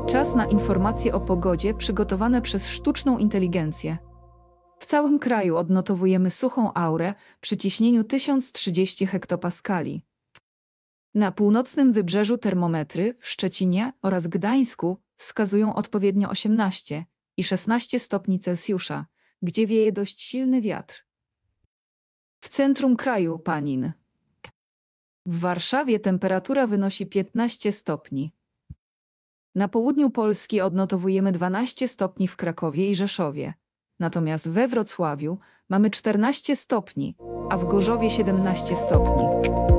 Czas na informacje o pogodzie przygotowane przez sztuczną inteligencję. W całym kraju odnotowujemy suchą aurę przy ciśnieniu 1030 hektopaskali. Na północnym wybrzeżu termometry w Szczecinie oraz Gdańsku wskazują odpowiednio 18 i 16 stopni Celsjusza, gdzie wieje dość silny wiatr. W centrum kraju Panin. W Warszawie temperatura wynosi 15 stopni. Na południu Polski odnotowujemy 12 stopni w Krakowie i Rzeszowie. Natomiast we Wrocławiu mamy 14 stopni, a w Gorzowie 17 stopni.